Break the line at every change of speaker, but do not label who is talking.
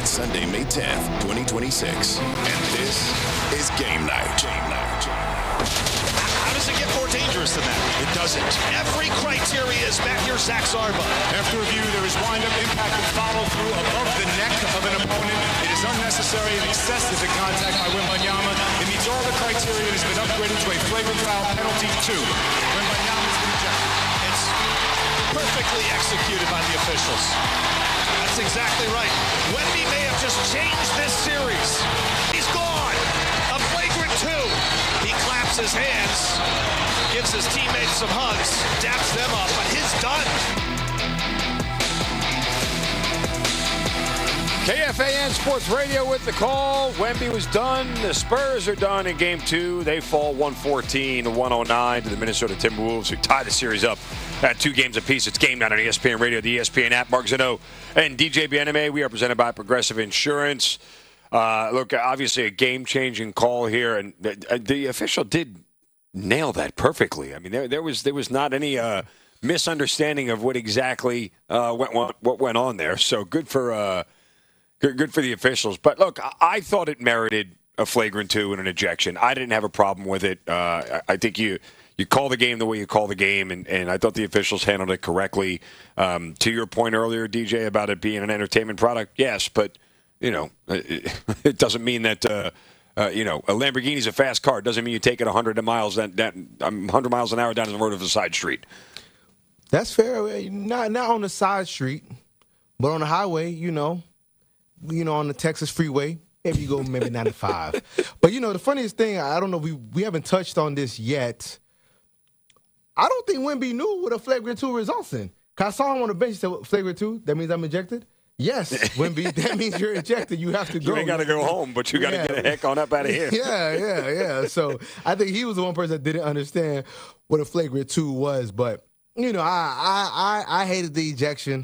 It's Sunday, May 10th, 2026. And this is Game Night.
How does it get more dangerous than that? It doesn't. Every criteria is met. Here's Zach Zarba.
After review, there is wind-up impact and follow-through above the neck of an opponent. It is unnecessary and excessive in contact by Wembanyama. It meets all the criteria and has been upgraded to a flagrant foul penalty 2. Wembanyama's been ejected.
It's perfectly executed by the officials. That's exactly right. Wemby may have just changed this series. He's gone. A flagrant 2. He claps his hands, gives his teammates some hugs, daps them up, but he's done.
KFAN Sports Radio with the call. Wemby was done. The Spurs are done in Game 2. They fall 114-109 to the Minnesota Timberwolves, who tie the series up at 2 games apiece. It's Game Night on ESPN Radio, the ESPN app. Mark Zeno and DJ BNMA. We are presented by Progressive Insurance. Look, obviously a game-changing call here, and the official did nail that perfectly. I mean, there was not any misunderstanding of what exactly what went on there. So good for the officials. But look, I thought it merited a flagrant 2 and an ejection. I didn't have a problem with it. I think you call the game the way you call the game, and I thought the officials handled it correctly. To your point earlier, DJ, about it being an entertainment product, yes, but it doesn't mean that a Lamborghini's a fast car. It doesn't mean you take it 100 miles an hour down the road of a side street.
That's fair. Not on the side street, but on the highway. On the Texas freeway. Maybe you go maybe 95. But the funniest thing, I don't know, we haven't touched on this yet. I don't think Wemby knew what a flagrant 2 results in. Cause I saw him on the bench. He said, flagrant 2. That means I'm ejected. Yes, Wemby, that means you're ejected. You have to go.
You ain't got to go home, but you got to get the heck on up out of here.
Yeah. So I think he was the one person that didn't understand what a flagrant 2 was. But, I hated the ejection.